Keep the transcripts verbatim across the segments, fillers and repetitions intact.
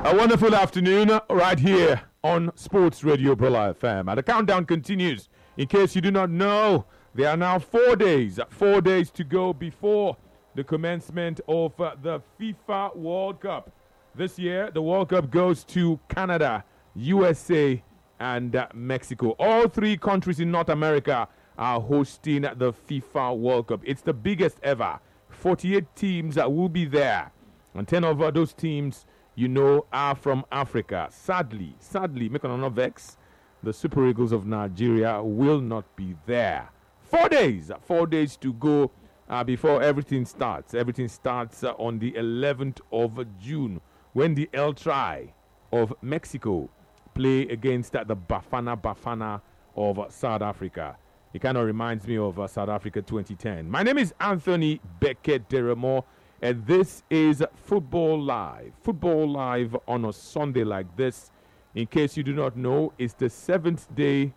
A wonderful afternoon right here on Sports Radio Brilla F M. And the countdown continues. In case you do not know, there are now four days, four days to go before the commencement of uh, the FIFA World Cup. This year, the World Cup goes to Canada, U S A, and uh, Mexico. All three countries in North America are hosting the FIFA World Cup. It's the biggest ever. forty-eight teams uh, will be there. And ten of uh, those teams, you know, are from Africa. Sadly, sadly, make an vex, the Super Eagles of Nigeria will not be there. Four days, four days to go uh, before everything starts. Everything starts uh, on the eleventh of June when the El Tri of Mexico play against uh, the Bafana Bafana of uh, South Africa. It kind of reminds me of uh, South Africa twenty ten. My name is Anthony Beckett Deremo. And this is Football Live. Football Live on a Sunday like this. In case you do not know, it's the seventh day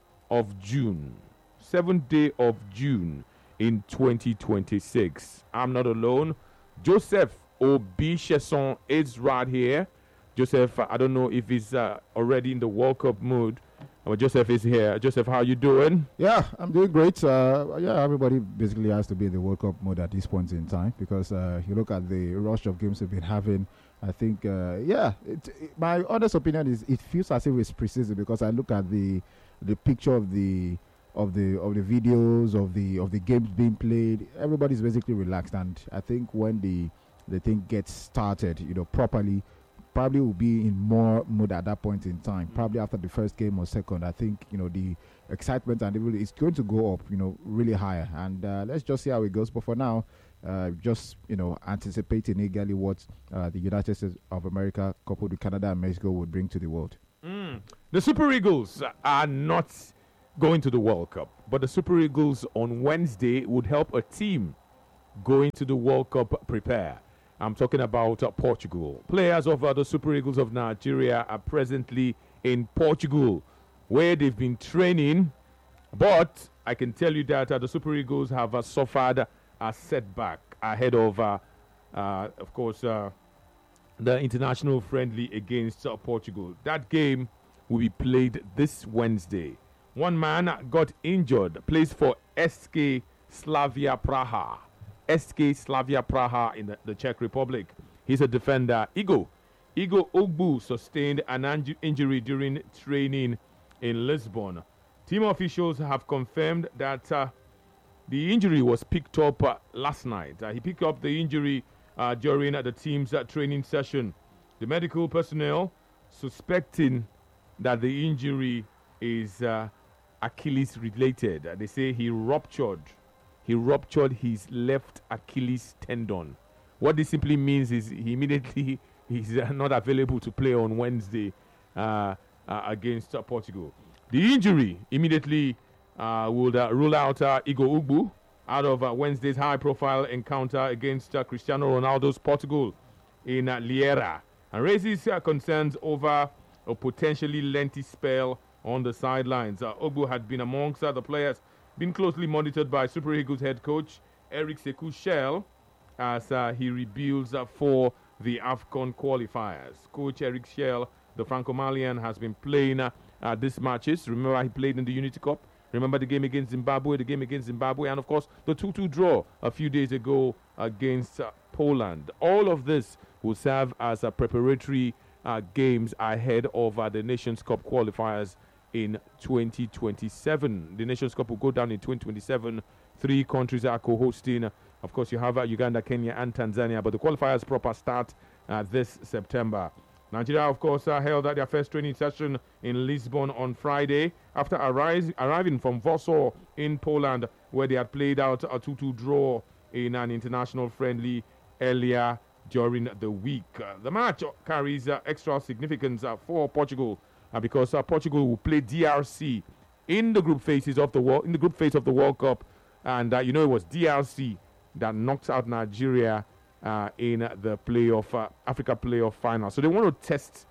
of June. seventh day of June in twenty twenty-six. I'm not alone. Joseph Obicheson is right here. Joseph, I don't know if he's uh, already in the World Cup mood. But Joseph is here. Joseph, how you doing? Yeah, I'm doing great. Uh, yeah, everybody basically has to be in the World Cup mode at this point in time because uh, you look at the rush of games we've been having. I think, uh, yeah, it, it, my honest opinion is it feels as if it's preseason because I look at the the picture of the of the of the videos of the of the games being played. Everybody's basically relaxed, and I think when the the thing gets started, you know, properly. Probably will be in more mood at that point in time. Probably after the first game or second, I think you know the excitement and everything is going to go up, you know, really higher. And uh, let's just see how it goes. But for now, uh, just you know, anticipating eagerly what uh, the United States of America, coupled with Canada and Mexico, would bring to the world. Mm. The Super Eagles are not going to the World Cup, but the Super Eagles on Wednesday would help a team going to the World Cup prepare. I'm talking about uh, Portugal. Players of uh, the Super Eagles of Nigeria are presently in Portugal, where they've been training. But I can tell you that uh, the Super Eagles have uh, suffered a setback ahead of, uh, uh, of course, uh, the international friendly against uh, Portugal. That game will be played this Wednesday. One man got injured, plays for S K Slavia Praha. S K Slavia Praha in the, the Czech Republic. He's a defender. Igo. Igo Ogbu sustained an anju- injury during training in Lisbon. Team officials have confirmed that uh, the injury was picked up uh, last night. Uh, he picked up the injury uh, during uh, the team's uh, training session. The medical personnel suspecting that the injury is uh, Achilles related. Uh, they say he ruptured He ruptured his left Achilles tendon. What this simply means is he immediately is uh, not available to play on Wednesday uh, uh, against uh, Portugal. The injury immediately uh, would uh, rule out uh, Igo Ugbu out of uh, Wednesday's high-profile encounter against uh, Cristiano Ronaldo's Portugal in uh, Liera and raises uh, concerns over a potentially lengthy spell on the sidelines. Uh, Ugbu had been amongst uh, the players been closely monitored by Super Eagles head coach Eric Sekou Shell as uh, he rebuilds uh, for the AFCON qualifiers. Coach Eric Shell, the Franco-Malian, has been playing uh, uh, these matches. Remember, he played in the Unity Cup. Remember the game against Zimbabwe, the game against Zimbabwe, and of course the two two draw a few days ago against uh, Poland. All of this will serve as a preparatory uh, games ahead of uh, the Nations Cup qualifiers in twenty twenty-seven. The Nations Cup will go down in twenty twenty-seven. Three countries are co-hosting. Of course, you have uh, Uganda, Kenya, and Tanzania, but the qualifiers proper start uh, this September. Nigeria, of course, uh, held uh, their first training session in Lisbon on Friday after arri- arriving from Warsaw in Poland, where they had played out a two two draw in an international friendly earlier during the week. Uh, the match carries uh, extra significance uh, for Portugal uh, because uh, Portugal will play D R C in the group phases of the world in the group phase of the World Cup, and uh, you know it was D R C that knocked out Nigeria uh, in uh, the playoff uh, Africa playoff final. So they want to test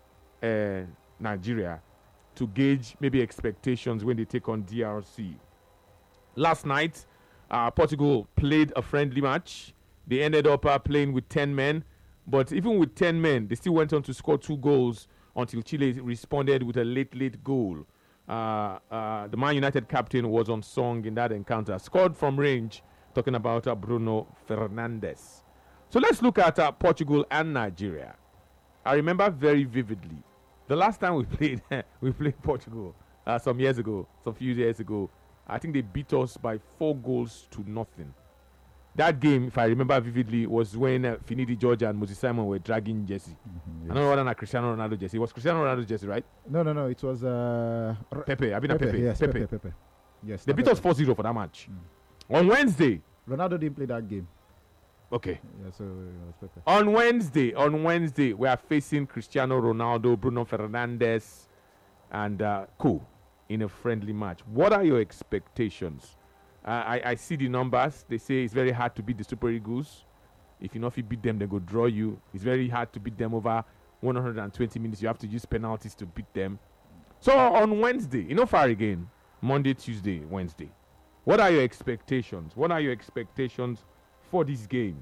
uh, Nigeria to gauge maybe expectations when they take on D R C. Last night, uh, Portugal played a friendly match. They ended up uh, playing with ten men. But even with ten men, they still went on to score two goals until Chile responded with a late, late goal. Uh, uh, the Man United captain was unsung in that encounter. Scored from range, talking about uh, Bruno Fernandes. So let's look at uh, Portugal and Nigeria. I remember very vividly the last time we played, we played Portugal uh, some years ago, some few years ago. I think they beat us by four goals to nothing. That game, if I remember vividly, was when uh, Finidi George and Moses Simon were dragging Jesse. Mm-hmm, yes. I don't know whether not Cristiano Ronaldo Jesse. It was Cristiano Ronaldo Jesse, right? No, no, no. It was uh, Pepe. I've been a Pepe. Yes, Pepe. Pepe. Pepe. Yes. They beat Pepe. us four zero for that match. Mm. On Wednesday. Ronaldo didn't play that game. Okay. Yeah, so it was Pepe. On Wednesday, on Wednesday, we are facing Cristiano Ronaldo, Bruno Fernandes, and uh, Co in a friendly match. What are your expectations? Uh, I, I see the numbers. They say it's very hard to beat the Super Eagles. If you know if you beat them, they go draw you. It's very hard to beat them over one hundred twenty minutes. You have to use penalties to beat them. So on Wednesday, you know, far again, Monday, Tuesday, Wednesday. What are your expectations? What are your expectations for this game?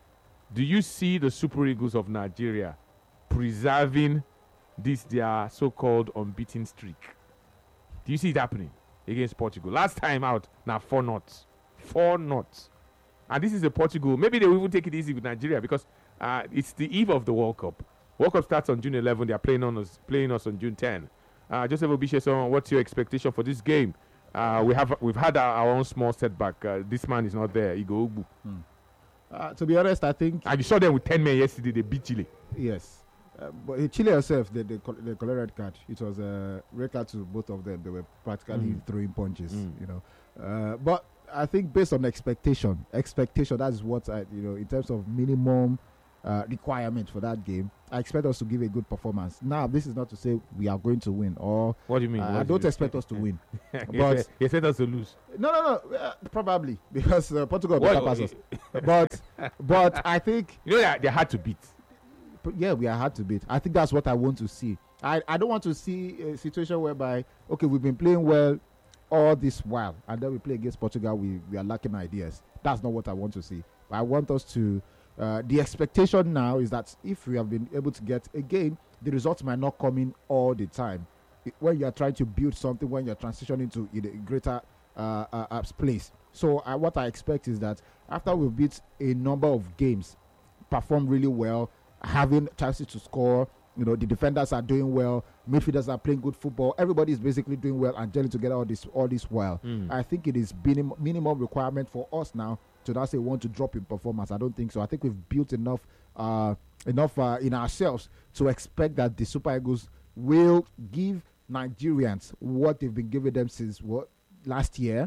Do you see the Super Eagles of Nigeria preserving this their so-called unbeaten streak? Do you see it happening against Portugal? Last time out, now four knots. Four knots. And this is a Portugal. Maybe they will even take it easy with Nigeria because uh, it's the eve of the World Cup. World Cup starts on June eleventh. They are playing on us, playing us on June tenth. Uh, Joseph Obisheson, what's your expectation for this game? Uh, we have we've had our, our own small setback. Uh, this man is not there. Igbo Ugbu. Hmm. Uh, to be honest, I think. And you saw them with ten men yesterday. They beat Chile. Yes. Uh, but in Chile herself, they, they, col- they collect red card. It was a red card to both of them. They were practically Mm. throwing punches, Mm. you know. Uh, but I think based on expectation, expectation, that's what I, you know, in terms of minimum uh, requirement for that game, I expect us to give a good performance. Now, this is not to say we are going to win, or What do you mean? uh, What I do don't you expect us to win. you but said- you said us to lose. no, no, no, uh, probably because uh, Portugal What- better pass us. But but I think. You know that they're hard to beat. But yeah, we are hard to beat. I think that's what I want to see. I, I don't want to see a situation whereby, okay, we've been playing well all this while, and then we play against Portugal, we, we are lacking ideas. That's not what I want to see. I want us to, uh, the expectation now is that if we have been able to get, again, the results might not come in all the time. It- when you're trying to build something, when you're transitioning to a greater uh, uh, uh, place. So uh, what I expect is that after we've beat a number of games, perform really well, having chances to score, you know, the defenders are doing well, midfielders are playing good football, everybody is basically doing well and gelling together all this all this while. Mm. I think it is minim- minimum requirement for us now to now say we want to drop in performance. I don't think so. I think we've built enough uh, enough uh, in ourselves to expect that the Super Eagles will give Nigerians what they've been giving them since what last year,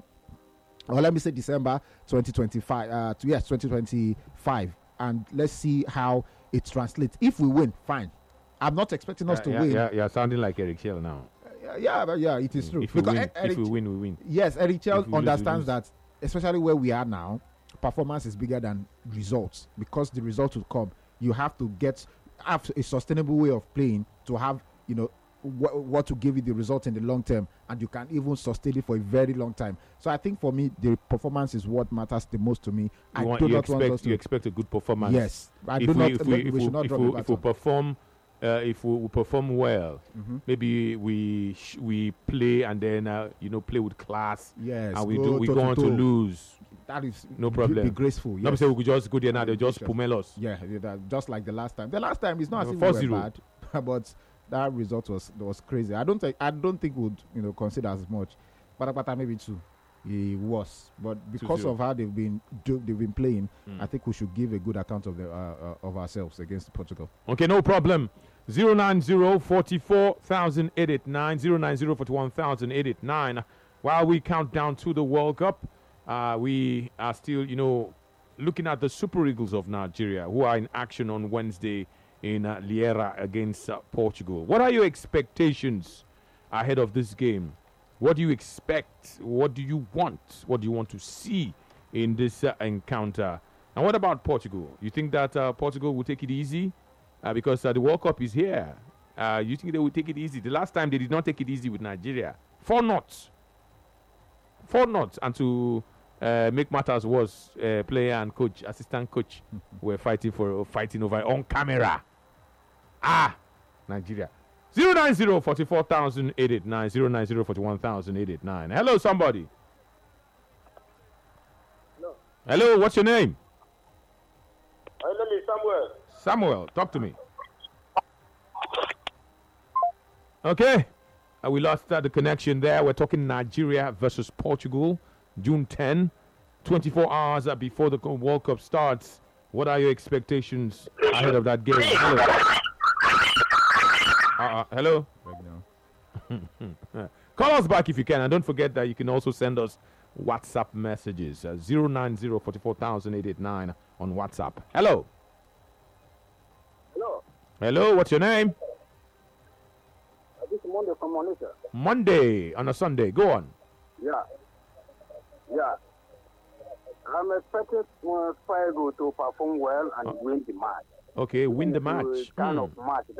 or let me say December twenty twenty-five. Uh, to, yes, twenty twenty-five, and let's see how it translates. If we win, fine. I'm not expecting us Yeah, to yeah, win. Yeah, you're sounding like Eric Shell now. Uh, yeah, but yeah, it is true. If we, Because win, E- Eric, if we win, we win. yes, Eric Chell if we lose, we understands lose. that, especially where we are now, performance is bigger than results, because the results will come. You have to get have a sustainable way of playing to have, you know, wh- what to give you the result in the long term, and you can even sustain it for a very long time. So I think for me, the performance is what matters the most to me. You, I want, do you, not expect, want us to. you expect a good performance. Yes, I If do we, not. if we, we, if we should we, not if drop we, the if we baton. perform, uh, if we, we perform well, Mhm. maybe we sh- we play and then uh, you know play with class, Yes, and we go do we toe go to on to toe. lose. That is No be- problem. Be graceful. Not Yes. say we could just go there now. They just Yes. pummel us. Yeah, yeah, that- just like the last time. The last time it's not as No, if we four were zero. bad, but that result was was crazy. I don't think I don't think would you know consider as much, but but maybe two. It was, but because zero. of how they've been do, they've been playing, Mm. I think we should give a good account of the uh, uh, of ourselves against Portugal. Okay, no problem. Zero nine zero forty four thousand eight eight nine zero nine zero forty one thousand eight eight nine. While we count down to the World Cup, uh, we are still, you know, looking at the Super Eagles of Nigeria, who are in action on Wednesday in uh, Liera against uh, Portugal. What are your expectations ahead of this game? What do you expect? What do you want? What do you want to see in this uh, encounter? And what about Portugal? You think that uh, Portugal will take it easy? Uh, because uh, the World Cup is here. Uh, you think they will take it easy? The last time they did not take it easy with Nigeria. Four knots. Four knots. And to Uh, make matters worse, uh, player and coach, assistant coach, were fighting for fighting over on camera. Ah, Nigeria. Zero nine zero forty four thousand eight eight nine zero nine zero forty one thousand eight eight nine. Hello, somebody. Hello. Hello, what's your name? My name is Samuel. Samuel, talk to me. Okay, uh, we lost uh, the connection there. We're talking Nigeria versus Portugal, June tenth, twenty-four hours uh, before the World Cup starts. What are your expectations ahead of that game? Hello. Uh, uh, hello. Call us back if you can, and don't forget that you can also send us WhatsApp messages uh, zero nine zero forty four thousand eight eight nine on WhatsApp. Hello. Hello. Hello. What's your name? Uh, this is Monday from Monica. Monday on a Sunday. Go on. Yeah. Yeah. I'm expecting uh, Figo to perform well and Uh, win the match. Okay, win the It's a match. Kind Hmm. of match